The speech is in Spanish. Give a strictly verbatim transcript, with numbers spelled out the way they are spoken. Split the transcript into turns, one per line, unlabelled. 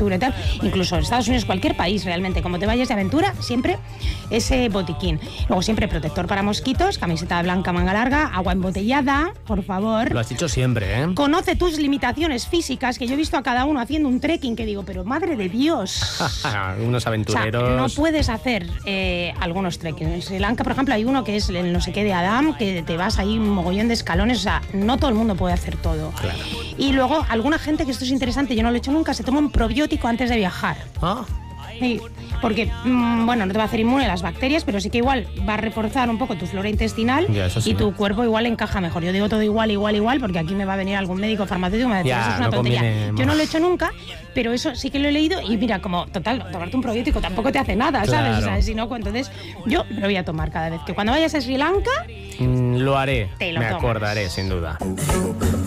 aventura y tal. Incluso en Estados Unidos, cualquier país realmente, como te vayas de aventura, siempre ese botiquín. Luego siempre protector para mosquitos, camiseta blanca, manga larga, agua embotellada, por favor.
Lo has dicho siempre, ¿eh?
Conoce tus limitaciones físicas, que yo he visto a cada uno haciendo un trekking que digo, pero madre de Dios.
Unos aventureros.
O sea, no puedes hacer eh, algunos trekking. En Sri Lanka, por ejemplo, hay uno que es el no sé qué de Adam, que te vas ahí un mogollón de escalones. O sea, no todo el mundo puede hacer todo.
Claro.
Y luego, alguna gente, que esto es interesante, yo no lo he hecho nunca, se toma un probiótico antes de viajar.
Ah.
Sí, porque, mmm, bueno, no te va a hacer inmune a las bacterias, pero sí que igual va a reforzar un poco tu flora intestinal
ya, eso sí,
y tu
¿no?
cuerpo igual encaja mejor. Yo digo todo igual, igual, igual, porque aquí me va a venir algún médico farmacéutico y me va a decir,
ya,
eso es una
no
tontería.
conviene,
Yo no lo he hecho nunca, pero eso sí que lo he leído y mira, como, total, tomarte un probiótico tampoco te hace nada, ¿sabes?
Claro.
O sea, si no, entonces yo me lo voy a tomar cada vez. Que cuando vayas a Sri Lanka,
Mm, lo haré.
Te lo
Me
tomas.
acordaré, sin duda.